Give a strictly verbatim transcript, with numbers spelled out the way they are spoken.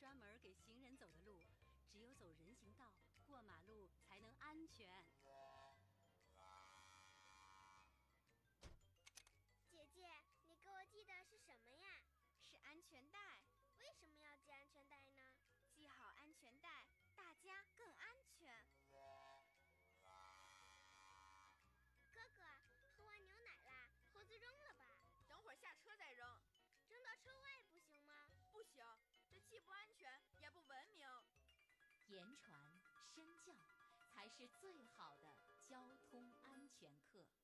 专门给行人走的路，只有走人行道、过马路才能安全。 姐姐，你给我系的是什么呀？ 是安全带。 为什么要系安全带呢？ 系好安全带，大家更安全。 哥哥，喝完牛奶啦，盒子扔了吧？ 等会儿下车再扔。 扔到车外不行吗？ 不行，这既不安全也不文明。 言传身教才是最好的交通安全课。